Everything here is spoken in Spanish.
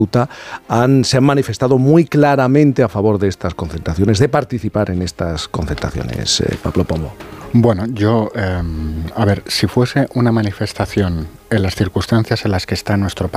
se han manifestado muy claramente a favor de estas concentraciones, de participar en estas concentraciones. Pablo Pombo. Bueno, yo, si fuese una manifestación en las circunstancias en las que está nuestro país,